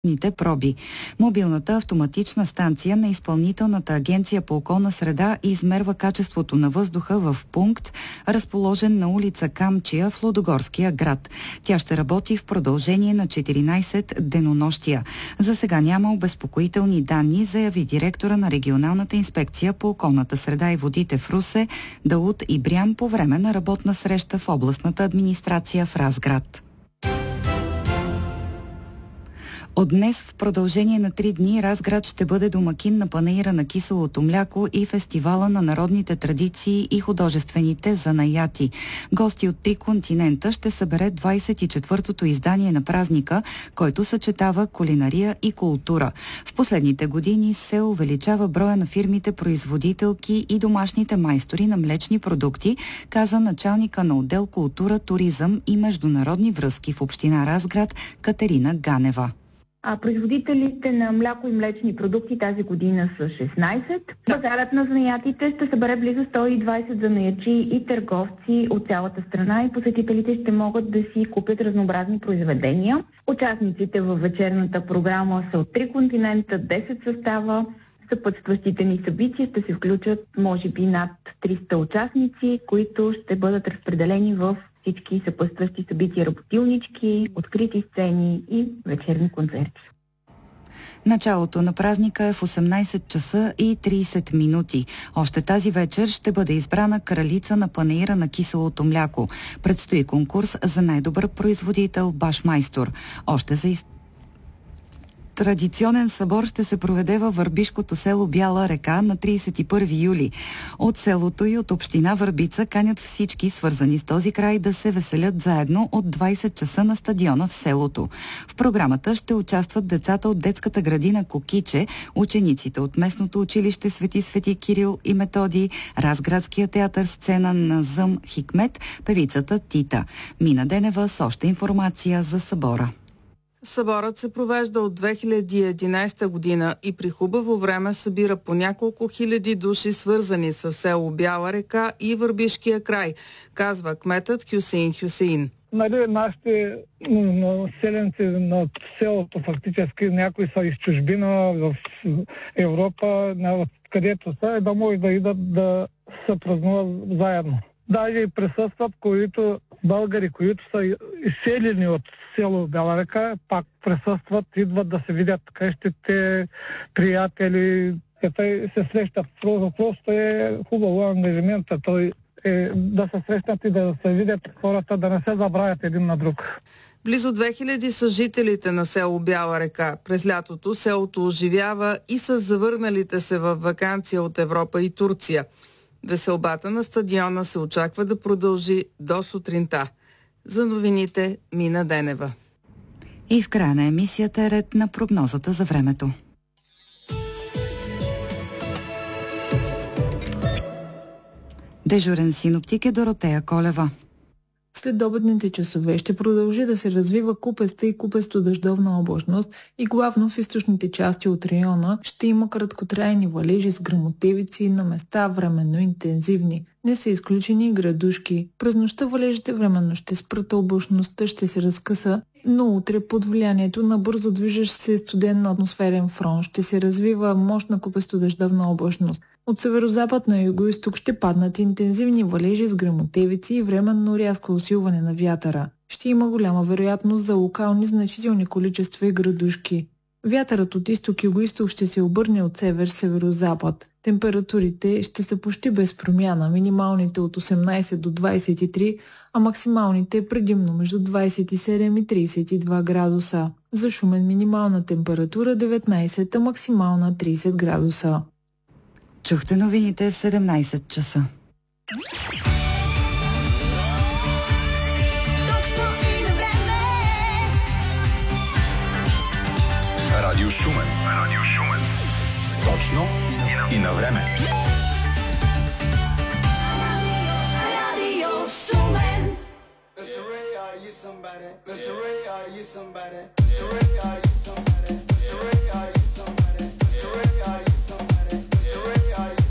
проби. Мобилната автоматична станция на Изпълнителната агенция по околна среда измерва качеството на въздуха в пункт, разположен на улица Камчия в Лудогорския град. Тя ще работи в продължение на 14 денонощия. За сега няма обезпокоителни данни, заяви директора на регионалната инспекция по околната среда и водите в Русе, Дауд Ибрям, по време на работна среща в областната администрация в Разград. От днес в продължение на 3 дни Разград ще бъде домакин на панаира на киселото мляко и фестивала на народните традиции и художествените занаяти. Гости от 3 континента ще събере 24-тото издание на празника, който съчетава кулинария и култура. В последните години се увеличава броя на фирмите производителки и домашните майстори на млечни продукти, каза началника на отдел култура, туризъм и международни връзки в община Разград Катерина Ганева. Производителите на мляко и млечни продукти тази година са 16. Базарът на занаятите ще събере близо 120 занаячи и търговци от цялата страна и посетителите ще могат да си купят разнообразни произведения. Участниците във вечерната програма са от 3 континента, 10 състава. Съпътстващите ни събития ще се включат може би над 300 участници, които ще бъдат разпределени в всички съпътстващи събития, работилнички, открити сцени и вечерни концерти. Началото на празника е в 18 часа и 30 минути. Още тази вечер ще бъде избрана кралица на панаира на киселото мляко. Предстои конкурс за най-добър производител башмайстор. Още за традиционен събор ще се проведе във върбишкото село Бяла река на 31 юли. От селото и от община Върбица канят всички, свързани с този край, да се веселят заедно от 20 часа на стадиона в селото. В програмата ще участват децата от детската градина Кокиче, учениците от местното училище Свети Кирил и Методий, Разградския театър сцена на Зъм Хикмет, певицата Тита. Мина Денева с още информация за събора. Съборът се провежда от 2011 година и при хубаво време събира по няколко хиляди души, свързани с село Бяла река и Върбишкия край, казва кметът Хюсеин Хюсеин. Нашите населенци на селото фактически някои са из чужбина в Европа, където са, да може да идат да се празнуват заедно. Даже и присъстват, които българи, които са изселени от село Бяла река, пак присъстват, идват да се видят къщите, приятели, се срещат. Просто е хубаво ангажимента. Той е да се срещнат и да се видят хората, да не се забравят един на друг. Близо 2000 са жителите на село Бяла река. През лятото селото оживява и с завърналите се във ваканция от Европа и Турция. Веселбата на стадиона се очаква да продължи до сутринта. За новините Мина Денева. И в края на емисията е ред на прогнозата за времето. Дежурен синоптик е Доротея Колева. След обедните часове ще продължи да се развива купеста и купесто-дъждовна облачност и главно в източните части от района ще има краткотрайни валежи с гръмотевици, на места временно интензивни. Не са изключени и градушки. През нощта валежите временно ще спрат, облачността ще се разкъса, но утре под влиянието на бързо движещ се студен атмосферен фронт ще се развива мощна купесто-дъждовна облачност. От северозапад на югоизток ще паднат интензивни валежи с гръмотевици и временно рязко усилване на вятъра. Ще има голяма вероятност за локални значителни количества и градушки. Вятърът от изток-югоизток ще се обърне от север-северозапад. Температурите ще са почти без промяна, минималните от 18 до 23, а максималните предимно между 27 и 32 градуса. За Шумен минимална температура 19, а максимална 30 градуса. Чухте новините в 17 часа. Радио Шумен. Точно и на време. Радио Шумен. Are you somebody?